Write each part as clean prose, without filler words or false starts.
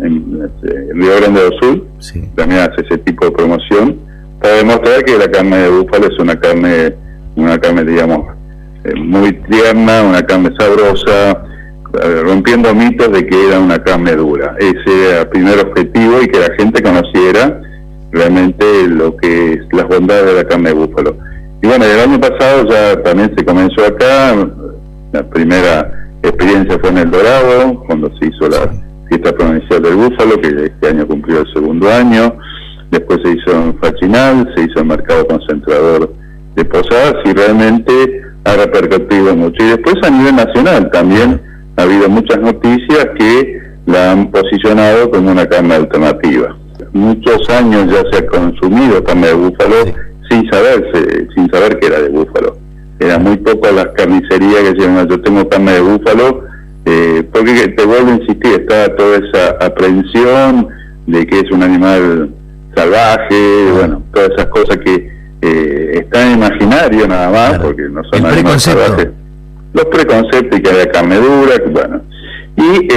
en Río Grande do Sul, Sí. también hace ese tipo de promoción, para demostrar que la carne de búfalo es una carne digamos, muy tierna, una carne sabrosa, rompiendo mitos de que era una carne dura. Ese era el primer objetivo, y que la gente conociera realmente lo que es las bondades de la carne de búfalo. Y bueno, el año pasado ya también se comenzó acá. La primera experiencia fue en El Dorado, cuando se hizo la fiesta provincial del búfalo, que este año cumplió el segundo año. Después se hizo en Fachinal, se hizo en Mercado Concentrador de Posadas, y realmente ha repercutido mucho. Y después a nivel nacional también ha habido muchas noticias que la han posicionado como una carne alternativa. Muchos años ya se ha consumido carne de búfalo sin saber que era de búfalo. Era muy poco las carnicerías que decían, yo tengo carne de búfalo, porque te vuelvo a insistir, está toda esa aprehensión de que es un animal salvaje, bueno, todas esas cosas que están en imaginario nada más, claro, porque no son animales salvajes. Los preconceptos, y que haya carne dura, bueno. Y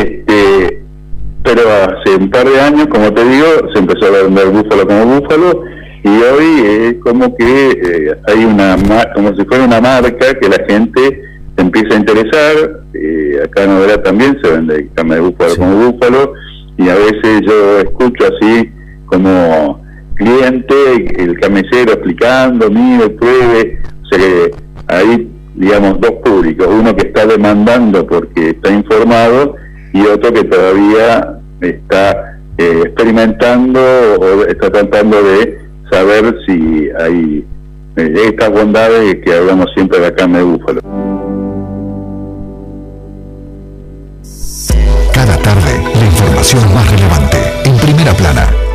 pero hace un par de años, como te digo, se empezó a vender búfalo como búfalo, y hoy es como que hay como si fuera una marca que la gente se empieza a interesar. Acá en Novelá también se vende carne de búfalo como búfalo, y a veces yo escucho así como cliente el carnicero explicando, mire, pruebe. O sea que hay, digamos, dos públicos: uno que está demandando porque está informado, y otro que todavía está experimentando o está tratando de saber si hay estas bondades que hablamos siempre de la carne de búfalo. Cada tarde, la información más relevante en Primera Plana.